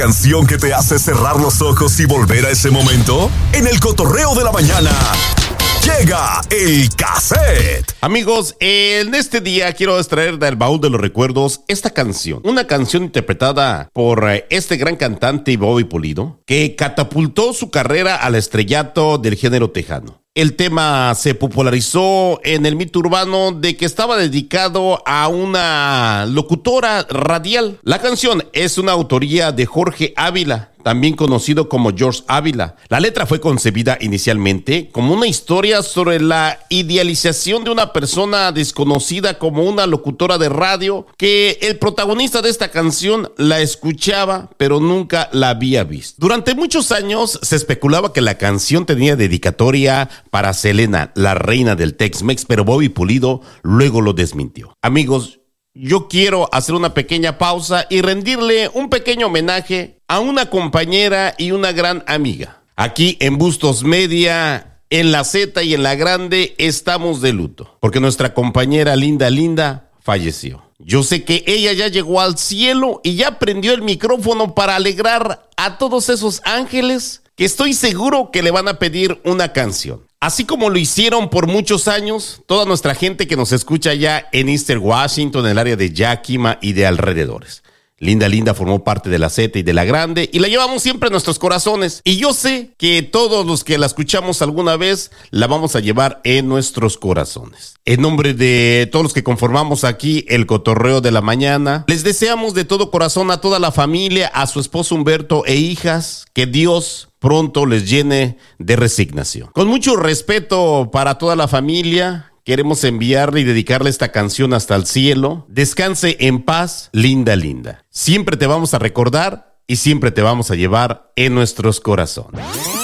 Canción que te hace cerrar los ojos y volver a ese momento. En el cotorreo de la mañana llega el cassette. Amigos, en este día quiero extraer del baúl de los recuerdos esta canción. Una canción interpretada por este gran cantante Bobby Pulido, que catapultó su carrera al estrellato del género tejano. El tema se popularizó en el mito urbano de que estaba dedicado a una locutora radial. La canción es una autoría de Jorge Ávila, también conocido como George Ávila. La letra fue concebida inicialmente como una historia sobre la idealización de una persona desconocida como una locutora de radio, que el protagonista de esta canción la escuchaba pero nunca la había visto. Durante muchos años se especulaba que la canción tenía dedicatoria para Selena, la reina del Tex-Mex, pero Bobby Pulido luego lo desmintió. Amigos, yo quiero hacer una pequeña pausa y rendirle un pequeño homenaje a una compañera y una gran amiga. Aquí en Bustos Media, en la Z y en la Grande, estamos de luto, porque nuestra compañera Linda falleció. Yo sé que ella ya llegó al cielo y ya prendió el micrófono para alegrar a todos esos ángeles que estoy seguro que le van a pedir una canción. Así como lo hicieron por muchos años, toda nuestra gente que nos escucha ya en Eastern Washington, en el área de Yakima y de alrededores. Linda formó parte de la Z y de la Grande y la llevamos siempre en nuestros corazones. Y yo sé que todos los que la escuchamos alguna vez la vamos a llevar en nuestros corazones. En nombre de todos los que conformamos aquí el cotorreo de la mañana, les deseamos de todo corazón a toda la familia, a su esposo Humberto e hijas, que Dios pronto les llene de resignación. Con mucho respeto para toda la familia, queremos enviarle y dedicarle esta canción hasta el cielo. Descanse en paz, Linda. Siempre te vamos a recordar y siempre te vamos a llevar en nuestros corazones.